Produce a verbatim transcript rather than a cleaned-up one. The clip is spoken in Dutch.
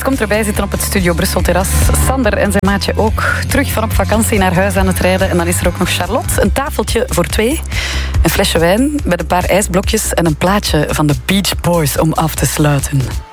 komt erbij zitten op het Studio Brussel terras. Sander en zijn maatje ook terug van op vakantie naar huis aan het rijden. En dan is er ook nog Charlotte. Een tafeltje voor twee. Een flesje wijn met een paar ijsblokjes en een plaatje van de Beach Boys om af te sluiten.